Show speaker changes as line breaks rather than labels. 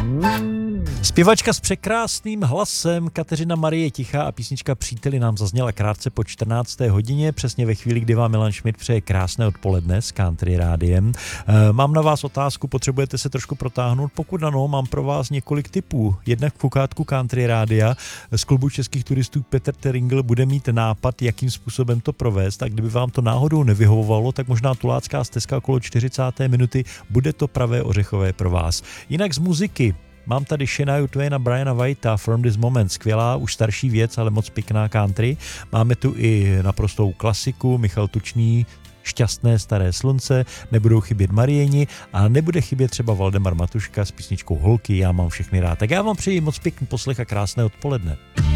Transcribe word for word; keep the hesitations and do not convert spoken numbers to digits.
Zpěvačka s překrásným hlasem Kateřina Marie Tichá a písnička Příteli nám zazněla krátce po čtrnácté hodině, přesně ve chvíli, kdy vám Milan Šmit přeje krásné odpoledne s Country Rádiem. E, mám na vás otázku, potřebujete se trošku protáhnout? Pokud ano, mám pro vás několik tipů. Jednak v fukátku Country Rádia z klubu českých turistů Petr Teringl bude mít nápad, jakým způsobem to provést, a kdyby vám to náhodou nevyhovovalo, tak možná tulácká stezka okolo čtyřicáté minuty bude to pravé ořechové pro vás. Jinak z muziky mám tady Shania Twain a Briana Whitea, From This Moment, skvělá, už starší věc, ale moc pěkná country. Máme tu i naprostou klasiku, Michal Tučný, Šťastné staré slunce, nebudou chybět Marieni a nebude chybět třeba Valdemar Matuška s písničkou Holky, já mám všechny rád. Tak já vám přeji moc pěkný poslech a krásné odpoledne.